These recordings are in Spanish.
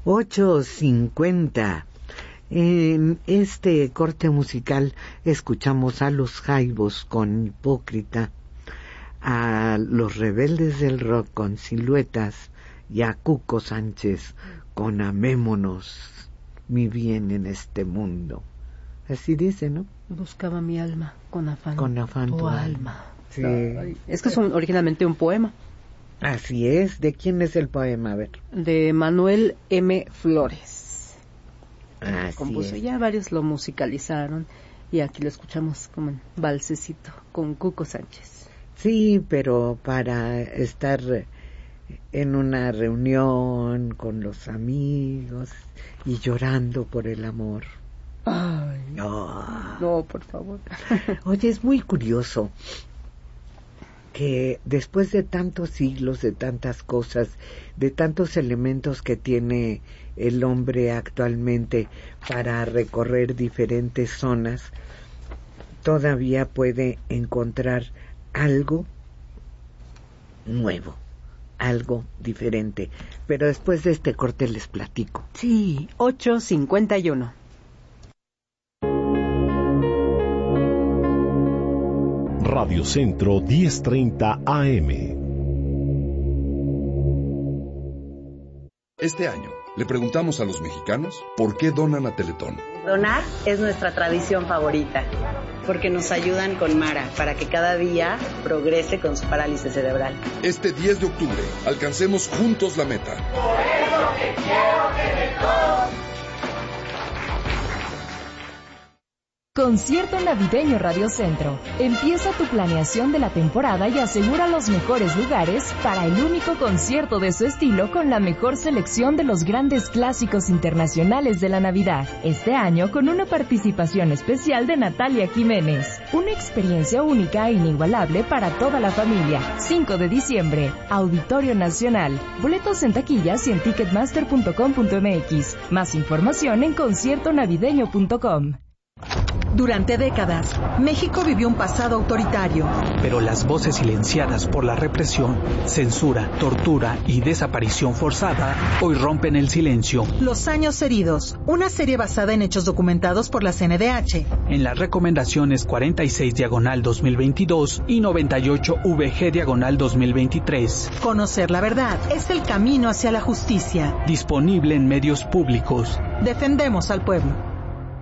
8:50. En este corte musical escuchamos a los Jaivos con Hipócrita, a los Rebeldes del Rock con Siluetas y a Cuco Sánchez con Amémonos, mi bien en este mundo. Así dice, ¿no? Buscaba mi alma con afán tu alma. Sí. Ay, es que es originalmente un poema. Así es. ¿De quién es el poema? A ver. De Manuel M. Flores. Así compuso. es. Ya varios lo musicalizaron y aquí lo escuchamos como en balsecito con Cuco Sánchez. Sí, pero para estar en una reunión con los amigos y llorando por el amor. Ay, no, por favor. Oye, es muy curioso que después de tantos siglos, de tantas cosas, de tantos elementos que tiene el hombre actualmente para recorrer diferentes zonas, todavía puede encontrar algo nuevo, algo diferente. Pero después de este corte les platico. Sí, 8:51. Radio Centro 1030 AM. Este año le preguntamos a los mexicanos por qué donan a Teletón. Donar es nuestra tradición favorita, porque nos ayudan con Mara para que cada día progrese con su parálisis cerebral. Este 10 de octubre, alcancemos juntos la meta. Por eso te quiero, Teletón. Concierto navideño Radio Centro. Empieza tu planeación de la temporada y asegura los mejores lugares para el único concierto de su estilo con la mejor selección de los grandes clásicos internacionales de la Navidad. Este año con una participación especial de Natalia Jiménez. Una experiencia única e inigualable para toda la familia. 5 de diciembre, Auditorio Nacional. Boletos en taquillas y en ticketmaster.com.mx. Más información en conciertonavideño.com. Durante décadas, México vivió un pasado autoritario. Pero las voces silenciadas por la represión, censura, tortura y desaparición forzada hoy rompen el silencio. Los años heridos, una serie basada en hechos documentados por la CNDH. En las recomendaciones 46/2022 y 98/VG/2023. Conocer la verdad es el camino hacia la justicia. Disponible en medios públicos. Defendemos al pueblo.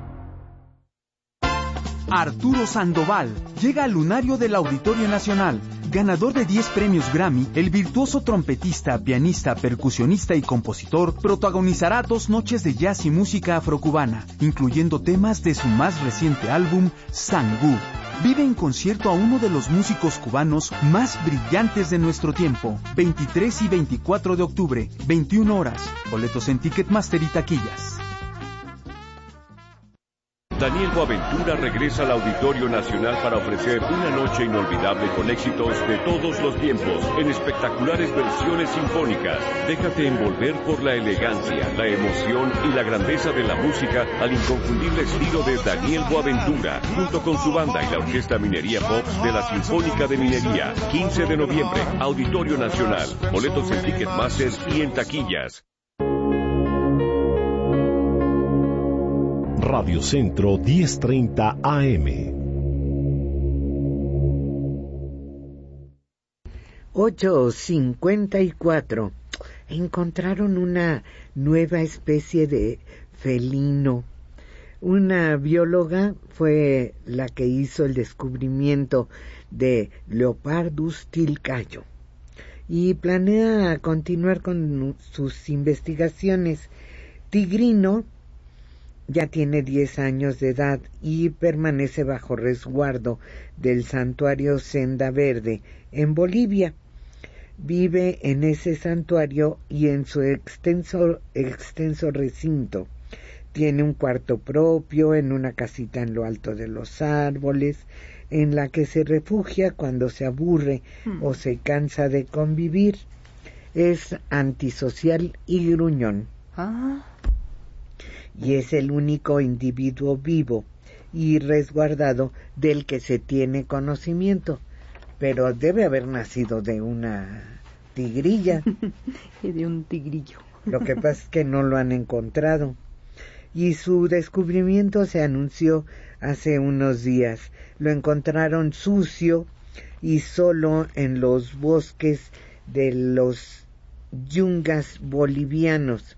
Arturo Sandoval llega al lunario del Auditorio Nacional. Ganador de 10 premios Grammy, el virtuoso trompetista, pianista, percusionista y compositor protagonizará 2 noches de jazz y música afrocubana, incluyendo temas de su más reciente álbum, Sangú. Vive en concierto a uno de los músicos cubanos más brillantes de nuestro tiempo. 23 y 24 de octubre, 21 horas. Boletos en Ticketmaster y taquillas. Daniel Boaventura regresa al Auditorio Nacional para ofrecer una noche inolvidable con éxitos de todos los tiempos, en espectaculares versiones sinfónicas. Déjate envolver por la elegancia, la emoción y la grandeza de la música al inconfundible estilo de Daniel Boaventura, junto con su banda y la Orquesta Minería Pops de la Sinfónica de Minería. 15 de noviembre, Auditorio Nacional. Boletos en Ticketmaster y en taquillas. Radio Centro 1030 AM. 8:54. Encontraron una nueva especie de felino. Una bióloga fue la que hizo el descubrimiento de Leopardus tilcayo y planea continuar con sus investigaciones. Tigrino ya tiene 10 años de edad y permanece bajo resguardo del santuario Senda Verde en Bolivia. Vive en ese santuario y en su extenso recinto. Tiene un cuarto propio en una casita en lo alto de los árboles, en la que se refugia cuando se aburre o se cansa de convivir. Es antisocial y gruñón. Y es el único individuo vivo y resguardado del que se tiene conocimiento, pero debe haber nacido de una tigrilla. Y de un tigrillo. Lo que pasa es que no lo han encontrado. Y su descubrimiento se anunció hace unos días. Lo encontraron sucio y solo en los bosques de los yungas bolivianos.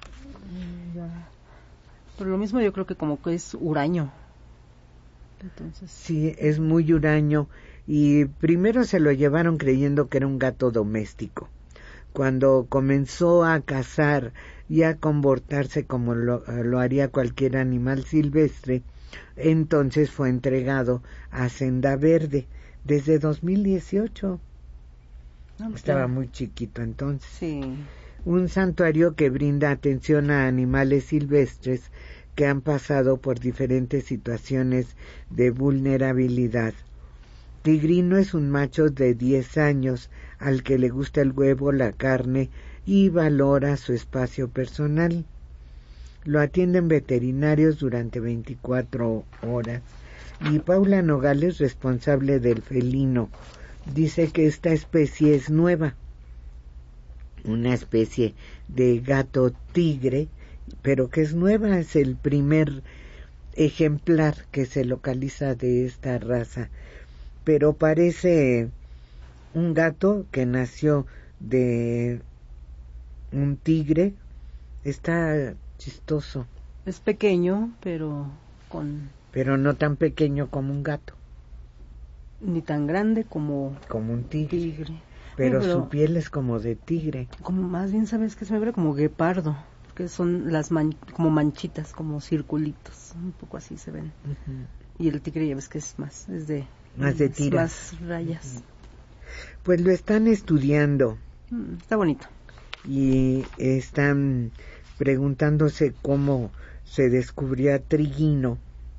Por lo mismo yo creo que como que es huraño. Entonces... Sí, es muy huraño. Y primero se lo llevaron creyendo que era un gato doméstico. Cuando comenzó a cazar y a comportarse como lo haría cualquier animal silvestre, entonces fue entregado a Senda Verde desde 2018. Estaba muy chiquito entonces. Sí. Un santuario que brinda atención a animales silvestres que han pasado por diferentes situaciones de vulnerabilidad. Tigrino es un macho de 10 años al que le gusta el huevo, la carne y valora su espacio personal. Lo atienden veterinarios durante 24 horas. Y Paula Nogales, responsable del felino, dice que esta especie es nueva. Una especie de gato tigre, pero que es nueva, es el primer ejemplar que se localiza de esta raza. Pero parece un gato que nació de un tigre. Está chistoso. Es pequeño, pero no tan pequeño como un gato. Ni tan grande como un tigre. Pero su piel es como de tigre. Como más bien, ¿sabes qué se me ve? Como guepardo. Que son las como manchitas, como circulitos. Un poco así se ven. Uh-huh. Y el tigre ya ves que es más de tiras. Más rayas. Pues lo están estudiando. Está bonito. Y están preguntándose cómo se descubría tigrino,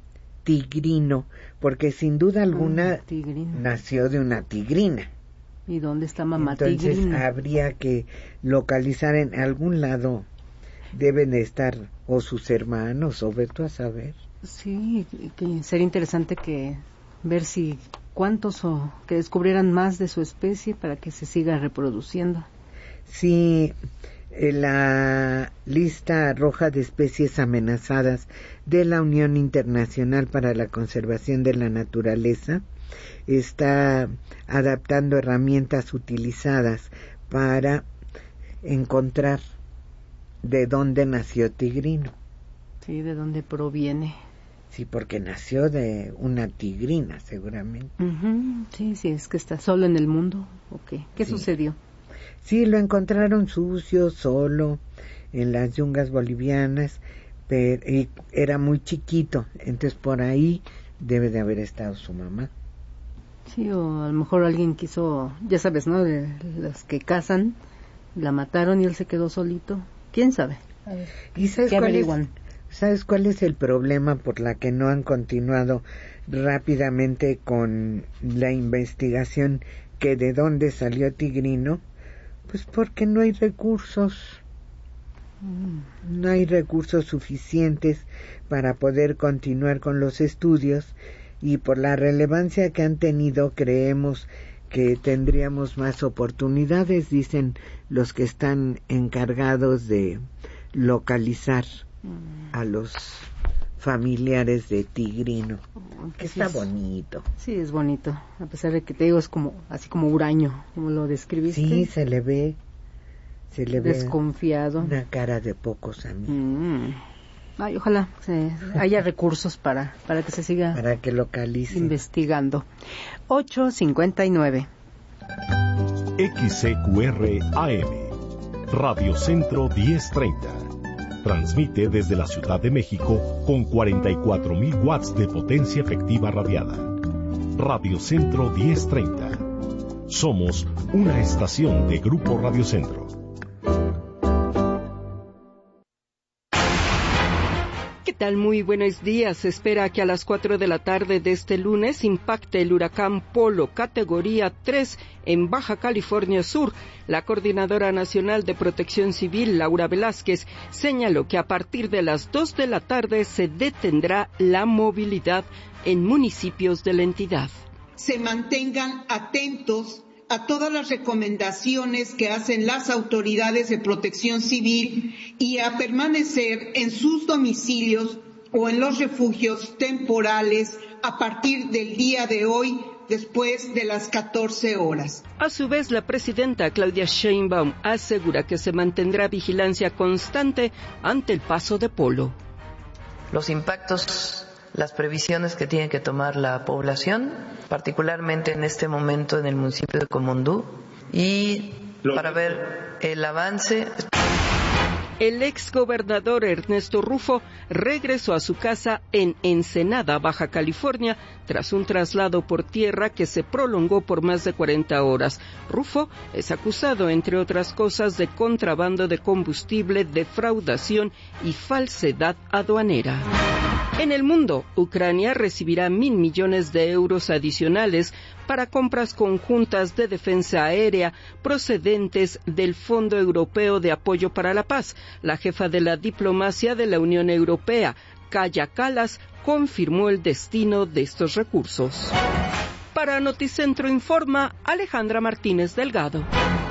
porque sin duda alguna nació de una tigrina. ¿Y dónde está mamá Entonces, tigrina? Habría que localizar en algún lado, deben de estar o sus hermanos o ver tú a saber. Sí, que sería interesante que ver si cuántos o que descubrieran más de su especie para que se siga reproduciendo. Sí, la lista roja de especies amenazadas de la Unión Internacional para la Conservación de la Naturaleza está adaptando herramientas utilizadas para encontrar de dónde nació Tigrino. Sí, de dónde proviene. Sí, porque nació de una tigrina, seguramente. Uh-huh. Sí, es que está solo en el mundo. Okay. ¿Qué sucedió? Sí, lo encontraron sucio, solo, en las yungas bolivianas, y era muy chiquito, entonces por ahí debe de haber estado su mamá. Sí, o a lo mejor alguien quiso, ya sabes, ¿no? De los que cazan, la mataron y él se quedó solito. ¿Quién sabe? A ver, ¿y sabes cuál es el problema por la que no han continuado rápidamente con la investigación que de dónde salió Tigrino? Pues porque no hay recursos. No hay recursos suficientes para poder continuar con los estudios, y por la relevancia que han tenido creemos que tendríamos más oportunidades, dicen los que están encargados de localizar a los familiares de Tigrino, que está bonito. Sí, es bonito, a pesar de que te digo es como así como huraño, como lo describiste. Sí, se le ve desconfiado, una cara de pocos amigos. Ay, ojalá haya recursos para que se siga, para que localice, investigando. 8:59. XCQR AM, Radio Centro 1030. Transmite desde la Ciudad de México con 44,000 watts de potencia efectiva radiada. Radio Centro 1030. Somos una estación de Grupo Radio Centro. ¿Qué tal? Muy buenos días. Se espera que a las 4 de la tarde de este lunes impacte el huracán Polo, categoría 3, en Baja California Sur. La Coordinadora Nacional de Protección Civil, Laura Velázquez, señaló que a partir de las 2 de la tarde se detendrá la movilidad en municipios de la entidad. Se mantengan atentos a todas las recomendaciones que hacen las autoridades de protección civil y a permanecer en sus domicilios o en los refugios temporales a partir del día de hoy, después de las 14 horas. A su vez, la presidenta Claudia Sheinbaum asegura que se mantendrá vigilancia constante ante el paso de Polo. Los impactos, las previsiones que tiene que tomar la población, particularmente en este momento en el municipio de Comondú, y para ver el avance. El exgobernador Ernesto Rufo regresó a su casa en Ensenada, Baja California, tras un traslado por tierra que se prolongó por más de 40 horas. Rufo es acusado, entre otras cosas, de contrabando de combustible, defraudación y falsedad aduanera. En el mundo, Ucrania recibirá 1.000 millones de euros adicionales para compras conjuntas de defensa aérea procedentes del Fondo Europeo de Apoyo para la Paz. La jefa de la diplomacia de la Unión Europea, Kaja Kallas, confirmó el destino de estos recursos. Para Noticentro Informa, Alejandra Martínez Delgado.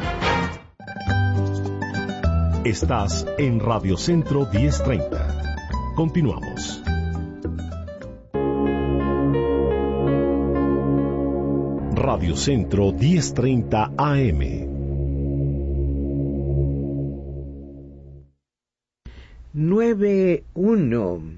Estás en Radio Centro 1030. Continuamos. Radio Centro 1030 AM. ...9-1...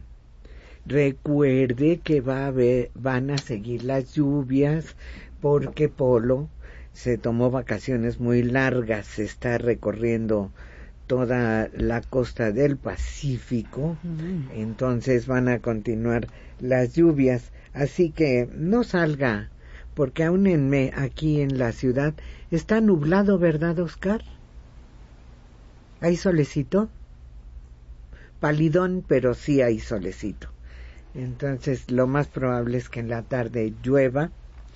Recuerde que van a seguir las lluvias porque Polo se tomó vacaciones muy largas, está recorriendo toda la costa del Pacífico, entonces van a continuar las lluvias, así que no salga, porque aún aquí en la ciudad está nublado, ¿verdad, Oscar? ¿Hay solecito? Palidón, pero sí hay solecito. Entonces lo más probable es que en la tarde llueva,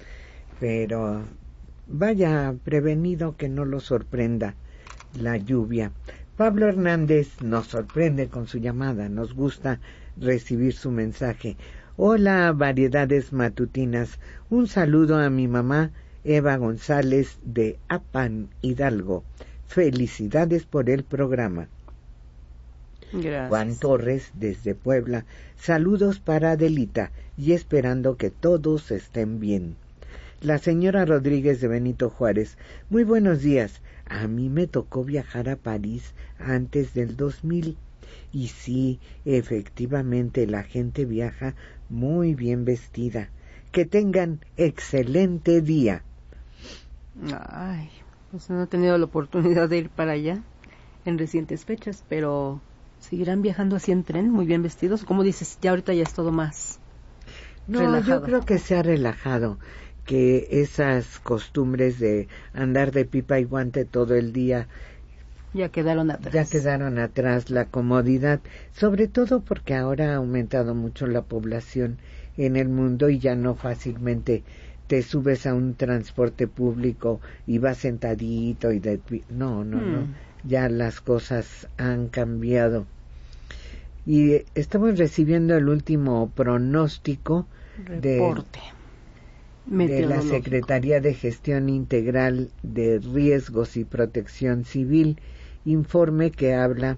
pero vaya prevenido que no lo sorprenda la lluvia. Pablo Hernández nos sorprende con su llamada, nos gusta recibir su mensaje. Hola, Variedades Matutinas, un saludo a mi mamá Eva González de Apan, Hidalgo. Felicidades por el programa. Gracias. Juan Torres desde Puebla, saludos para Adelita y esperando que todos estén bien. La señora Rodríguez de Benito Juárez, muy buenos días. A mí me tocó viajar a París antes del 2000 y sí, efectivamente la gente viaja muy bien vestida. Que tengan excelente día. Ay, pues no he tenido la oportunidad de ir para allá en recientes fechas, pero seguirán viajando así en tren, muy bien vestidos. Como dices, ya ahorita ya es todo más relajado. Yo creo que se ha relajado, que esas costumbres de andar de pipa y guante todo el día ya quedaron atrás. Ya quedaron atrás, la comodidad, sobre todo porque ahora ha aumentado mucho la población en el mundo y ya no fácilmente te subes a un transporte público y vas sentadito y no, ya las cosas han cambiado. Y estamos recibiendo el último pronóstico reporte de la Secretaría de Gestión Integral de Riesgos y Protección Civil, informe que habla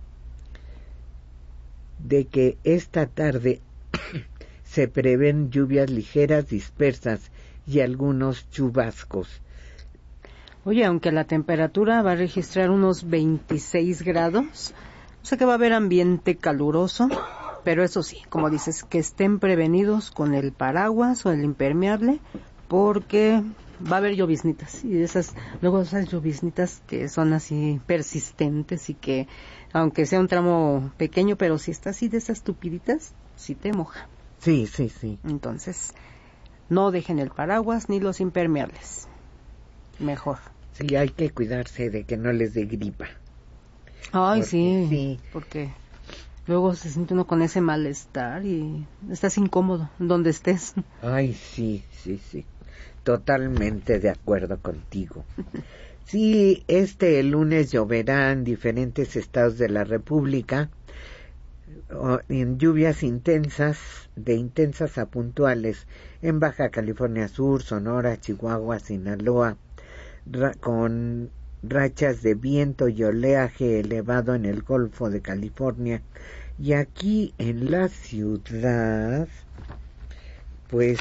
de que esta tarde se prevén lluvias ligeras dispersas y algunos chubascos. Oye, aunque la temperatura va a registrar unos 26 grados, o sea que va a haber ambiente caluroso, pero eso sí, como dices, que estén prevenidos con el paraguas o el impermeable, porque va a haber lloviznitas, y luego esas lloviznitas que son así persistentes y que, aunque sea un tramo pequeño, pero si está así de esas tupiditas, sí te moja. Sí. Entonces, no dejen el paraguas ni los impermeables. Mejor. Sí, hay que cuidarse de que no les dé gripa. Ay, sí, porque luego se siente uno con ese malestar y estás incómodo donde estés. Ay, sí, totalmente de acuerdo contigo. Sí, el lunes lloverá en diferentes estados de la República, en lluvias intensas, de intensas a puntuales, en Baja California Sur, Sonora, Chihuahua, Sinaloa, con rachas de viento y oleaje elevado en el Golfo de California. Y aquí en la ciudad, pues,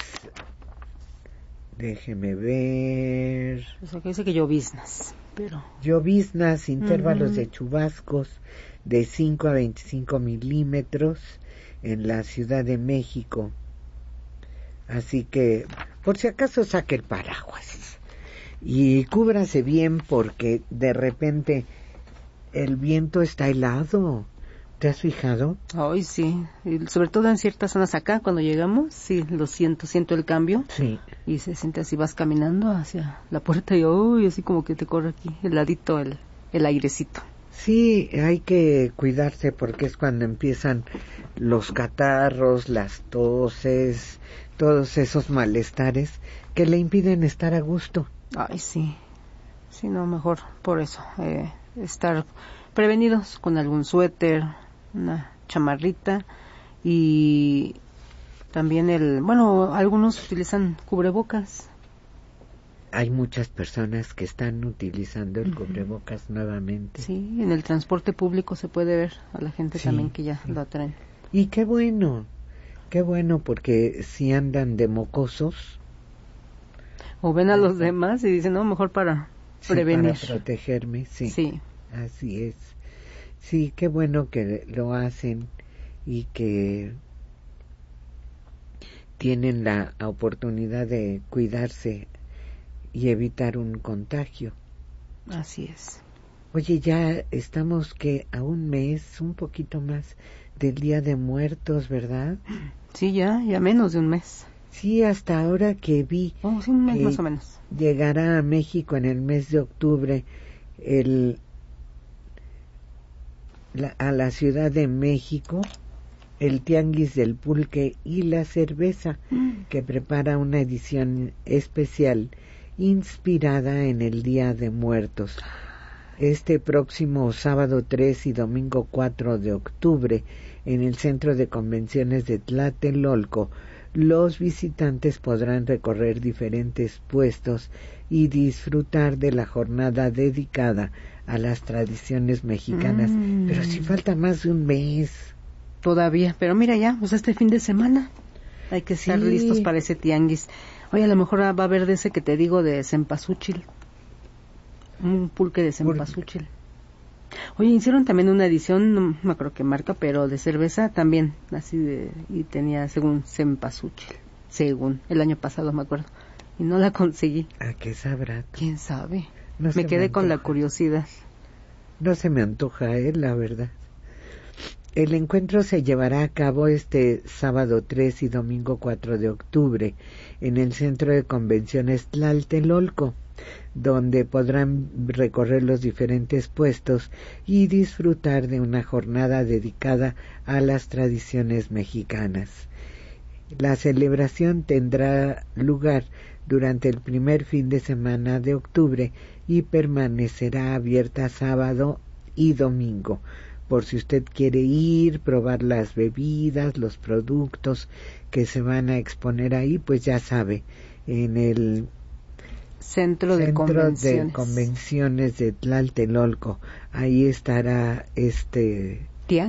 déjeme ver. O sea, que dice que lloviznas, pero... Lloviznas, intervalos de chubascos de 5 a 25 milímetros en la Ciudad de México. Así que, por si acaso, saque el paraguas y cúbrase bien, porque de repente el viento está helado. ¿Te has fijado? Ay, sí, y sobre todo en ciertas zonas acá, cuando llegamos, sí, lo siento el cambio. Sí. Y se siente así, vas caminando hacia la puerta y uy, así como que te corre aquí, heladito el airecito. Sí, hay que cuidarse porque es cuando empiezan los catarros, las toses, todos esos malestares que le impiden estar a gusto. Ay, sí, no, mejor por eso, estar prevenidos con algún suéter, una chamarrita y también algunos utilizan cubrebocas. Hay muchas personas que están utilizando el cubrebocas nuevamente. Sí, en el transporte público se puede ver a la gente también que ya lo traen. Y qué bueno, porque si andan de mocosos. O ven a los demás y dicen, no, mejor para prevenir. Para protegerme, sí. Así es. Sí, qué bueno que lo hacen y que tienen la oportunidad de cuidarse y evitar un contagio. Así es. Oye, ya estamos a un mes, un poquito más del Día de Muertos, ¿verdad? Sí, ya menos de un mes. Sí, hasta ahora que vi sí, un mes más o menos. Llegará a México en el mes de octubre a la Ciudad de México el Tianguis del Pulque y la Cerveza, que prepara una edición especial inspirada en el Día de Muertos. Este próximo sábado 3 y domingo 4 de octubre, en el Centro de Convenciones de Tlatelolco, los visitantes podrán recorrer diferentes puestos y disfrutar de la jornada dedicada a las tradiciones mexicanas. Pero sí falta más de un mes. Todavía, pero mira ya, pues este fin de semana hay que estar listos para ese tianguis. Oye, a lo mejor va a haber de ese que te digo de cempasúchil. Un pulque de cempasúchil. Oye, hicieron también una edición, no me acuerdo qué marca, pero de cerveza también, y tenía según cempasúchil, según, el año pasado me acuerdo, y no la conseguí. ¿A qué sabrá? ¿Quién sabe? Me quedé con la curiosidad. No se me antoja, la verdad. El encuentro se llevará a cabo este sábado 3 y domingo 4 de octubre en el Centro de Convenciones Tlatelolco, donde podrán recorrer los diferentes puestos y disfrutar de una jornada dedicada a las tradiciones mexicanas. La celebración tendrá lugar durante el primer fin de semana de octubre y permanecerá abierta sábado y domingo. Por si usted quiere ir, probar las bebidas, los productos que se van a exponer ahí, pues ya sabe, en el Centro de Convenciones de Tlatelolco, ahí estará este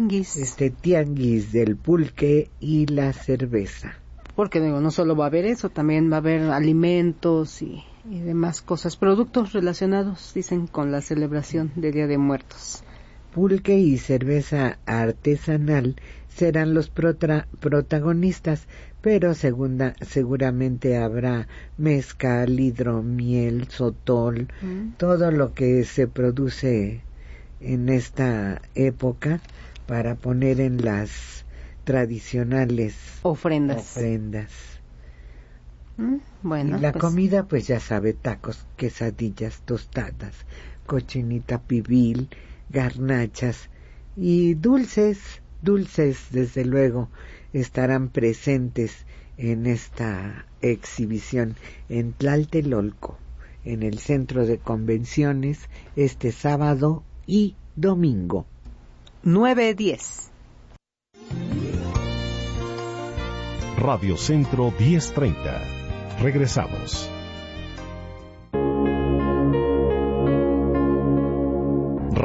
tianguis del pulque y la cerveza. Porque no solo va a haber eso, también va a haber alimentos y demás cosas, productos relacionados, dicen, con la celebración del Día de Muertos. Pulque y cerveza artesanal serán los protagonistas, pero seguramente habrá mezcal, hidromiel, sotol, todo lo que se produce en esta época para poner en las tradicionales ofrendas. Bueno, y la comida, pues ya sabe, tacos, quesadillas, tostadas, cochinita pibil, garnachas y dulces, desde luego, estarán presentes en esta exhibición en Tlatelolco, en el Centro de Convenciones, este sábado y domingo. 9:10. Radio Centro 1030. Regresamos.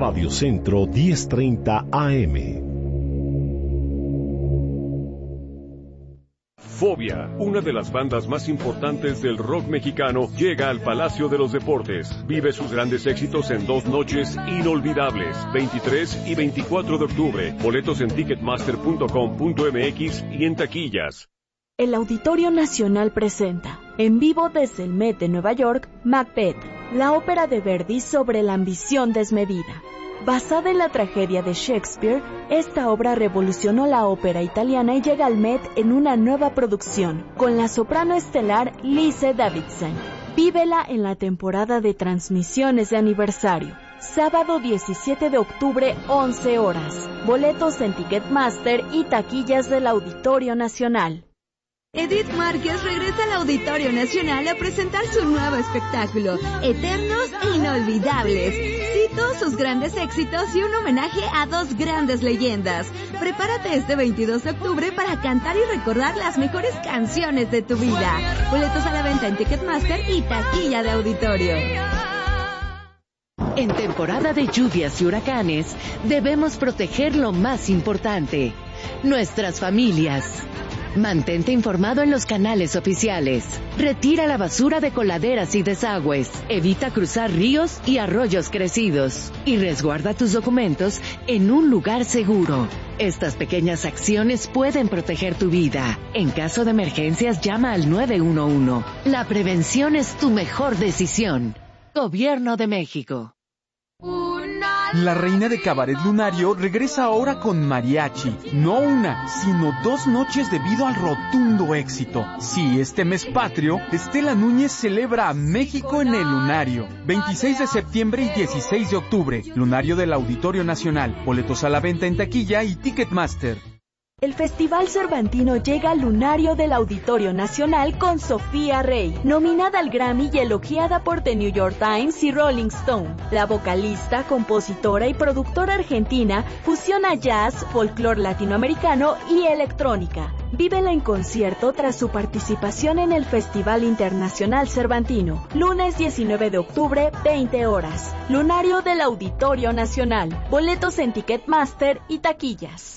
Radio Centro 1030 AM. Fobia, una de las bandas más importantes del rock mexicano, llega al Palacio de los Deportes. Vive sus grandes éxitos en 2 noches inolvidables, 23 y 24 de octubre. Boletos en ticketmaster.com.mx y en taquillas. El Auditorio Nacional presenta, en vivo desde el Met de Nueva York, Macbeth, la ópera de Verdi sobre la ambición desmedida. Basada en la tragedia de Shakespeare, esta obra revolucionó la ópera italiana y llega al Met en una nueva producción, con la soprano estelar Lise Davidsen. Vívela en la temporada de transmisiones de aniversario. Sábado 17 de octubre, 11 horas. Boletos en Ticketmaster y taquillas del Auditorio Nacional. Edith Márquez regresa al Auditorio Nacional a presentar su nuevo espectáculo, Eternos e Inolvidables. Cito sus grandes éxitos y un homenaje a 2 grandes leyendas. Prepárate este 22 de octubre para cantar y recordar las mejores canciones de tu vida. Boletos a la venta en Ticketmaster y taquilla de auditorio. En temporada de lluvias y huracanes, debemos proteger lo más importante, nuestras familias. Mantente informado en los canales oficiales. Retira la basura de coladeras y desagües. Evita cruzar ríos y arroyos crecidos. Y resguarda tus documentos en un lugar seguro. Estas pequeñas acciones pueden proteger tu vida. En caso de emergencias, llama al 911. La prevención es tu mejor decisión. Gobierno de México. La reina de Cabaret Lunario regresa ahora con mariachi. No una, sino 2 noches debido al rotundo éxito. Sí, este mes patrio, Estela Núñez celebra a México en el Lunario. 26 de septiembre y 16 de octubre. Lunario del Auditorio Nacional. Boletos a la venta en taquilla y Ticketmaster. El Festival Cervantino llega al Lunario del Auditorio Nacional con Sofía Rey, nominada al Grammy y elogiada por The New York Times y Rolling Stone. La vocalista, compositora y productora argentina fusiona jazz, folclore latinoamericano y electrónica. Vívela en concierto tras su participación en el Festival Internacional Cervantino. Lunes 19 de octubre, 20 horas. Lunario del Auditorio Nacional. Boletos en Ticketmaster y taquillas.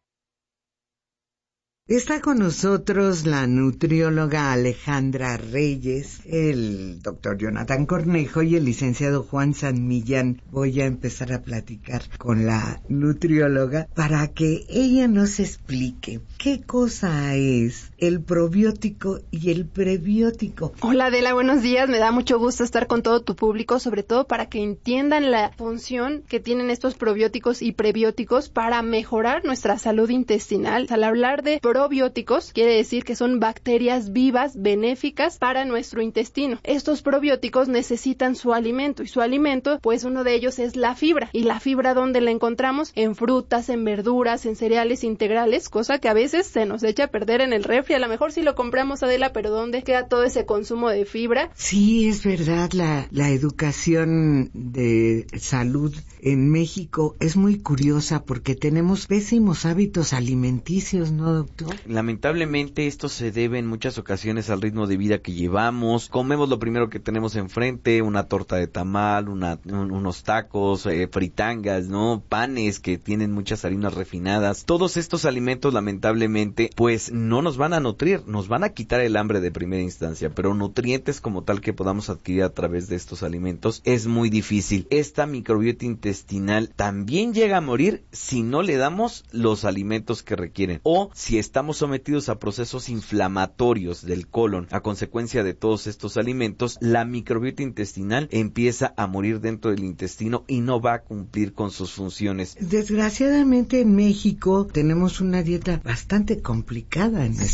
Está con nosotros la nutrióloga Alejandra Reyes, el doctor Jonathan Cornejo y el licenciado Juan San Millán. Voy a empezar a platicar con la nutrióloga para que ella nos explique qué cosa es el probiótico y el prebiótico. Hola Adela, buenos días. Me da mucho gusto estar con todo tu público, sobre todo para que entiendan la función que tienen estos probióticos y prebióticos para mejorar nuestra salud intestinal. Al hablar de probióticos, quiere decir que son bacterias vivas, benéficas para nuestro intestino. Estos probióticos necesitan su alimento, y su alimento, pues uno de ellos es la fibra. ¿Y la fibra dónde la encontramos? En frutas, en verduras, en cereales integrales, cosa que a veces se nos echa a perder en el refri. A lo mejor sí lo compramos, Adela, pero ¿dónde queda todo ese consumo de fibra? Sí, es verdad, la educación de salud en México es muy curiosa porque tenemos pésimos hábitos alimenticios, ¿no, doctor? Lamentablemente esto se debe en muchas ocasiones al ritmo de vida que llevamos. Comemos lo primero que tenemos enfrente, una torta de tamal, unos tacos, fritangas, ¿no? Panes que tienen muchas harinas refinadas. Todos estos alimentos lamentablemente pues no nos van a nutrir, nos van a quitar el hambre de primera instancia, pero nutrientes como tal que podamos adquirir a través de estos alimentos es muy difícil. Esta microbiota intestinal también llega a morir si no le damos los alimentos que requieren o si estamos sometidos a procesos inflamatorios del colon a consecuencia de todos estos alimentos. La microbiota intestinal empieza a morir dentro del intestino y no va a cumplir con sus funciones. Desgraciadamente en México tenemos una dieta bastante complicada en